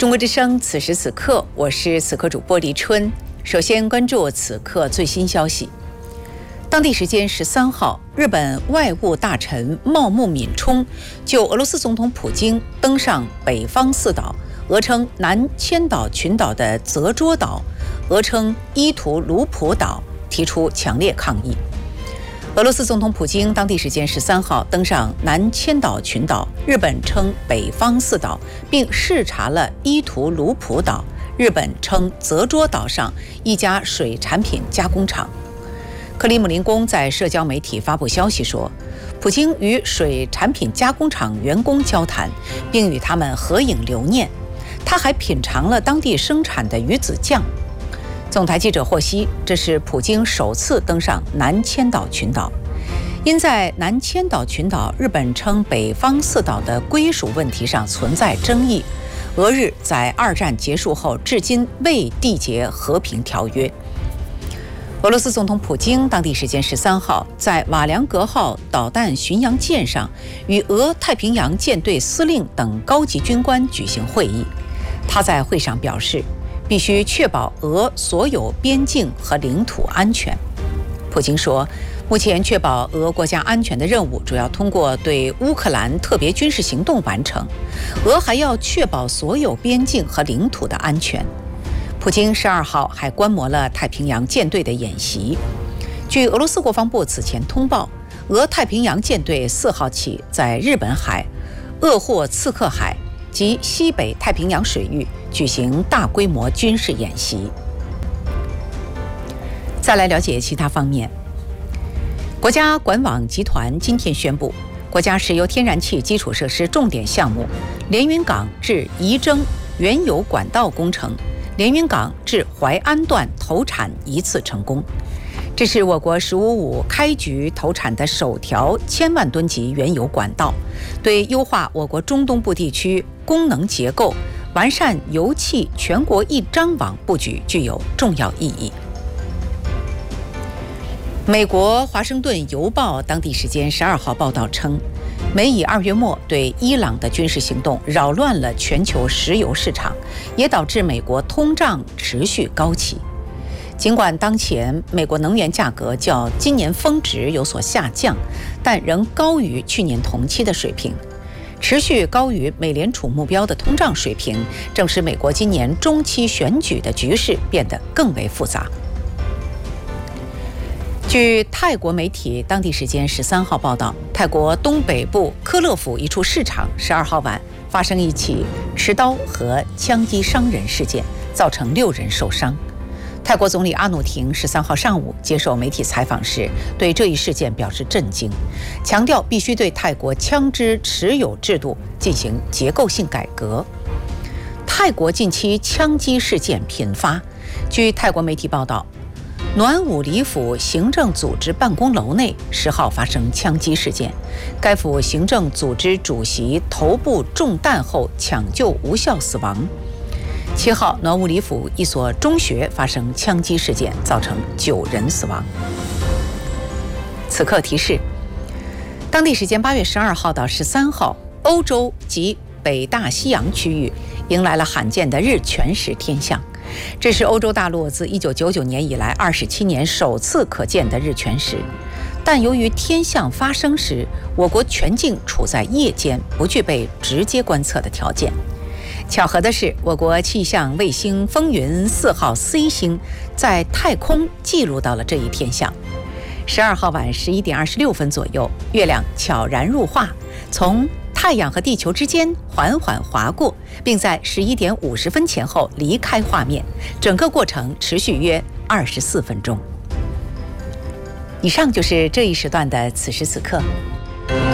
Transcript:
中国之声，此时此刻，我是此刻主播黎春。首先关注此刻最新消息。当地时间13号，日本外务大臣茂木敏充就俄罗斯总统普京登上北方四岛，俄称南千岛群岛的泽捉岛，俄称伊图卢普岛，提出强烈抗议。俄罗斯总统普京当地时间13号登上南千岛群岛，日本称北方四岛，并视察了伊图卢普岛，日本称泽捉岛上一家水产品加工厂。克里姆林宫在社交媒体发布消息说，普京与水产品加工厂员工交谈，并与他们合影留念。他还品尝了当地生产的鱼子酱。总台记者获悉，这是普京首次登上南千岛群岛。因在南千岛群岛日本称北方四岛的归属问题上存在争议，俄日在二战结束后至今未缔结和平条约。俄罗斯总统普京当地时间13号在瓦良格号导弹巡洋舰上与俄太平洋舰队司令等高级军官举行会议。他在会上表示，必须确保俄所有边境和领土安全。普京说，目前确保俄国家安全的任务主要通过对乌克兰特别军事行动完成，俄还要确保所有边境和领土的安全。普京12号还观摩了太平洋舰队的演习。据俄罗斯国防部此前通报，俄太平洋舰队4号起在日本海、鄂霍次克海及西北太平洋水域举行大规模军事演习。再来了解其他方面。国家管网集团今天宣布，国家石油天然气基础设施重点项目连云港至仪征原油管道工程、连云港至淮安段投产一次成功。这是我国“15-5”开局投产的首条1000万吨级原油管道，对优化我国中东部地区功能结构、完善油气全国一张网布局具有重要意义。美国《华盛顿邮报》当地时间12号报道称，美以2月末对伊朗的军事行动扰乱了全球石油市场，也导致美国通胀持续高企。尽管当前美国能源价格较今年峰值有所下降，但仍高于去年同期的水平。持续高于美联储目标的通胀水平，正使美国今年中期选举的局势变得更为复杂。据泰国媒体当地时间13号报道，泰国东北部科勒府一处市场12号晚发生一起持刀和枪击伤人事件，造成6人受伤。泰国总理阿努廷13号上午接受媒体采访时，对这一事件表示震惊，强调必须对泰国枪支持有制度进行结构性改革。泰国近期枪击事件频发，据泰国媒体报道，暖武里府行政组织办公楼内10号发生枪击事件，该府行政组织主席头部中弹后抢救无效死亡。7号，暖武里府一所中学发生枪击事件，造成9人死亡。此刻提示，当地时间8月12号到13号，欧洲及北大西洋区域迎来了罕见的日全食天象。这是欧洲大陆自1999年以来27年首次可见的日全食，但由于天象发生时我国全境处在夜间，不具备直接观测的条件。巧合的是，我国气象卫星风云4号 C 星在太空记录到了这一天象。12号晚11点26分左右，月亮悄然入画，从太阳和地球之间缓缓划过，并在11点50分前后离开画面，整个过程持续约24分钟。以上就是这一时段的此时此刻，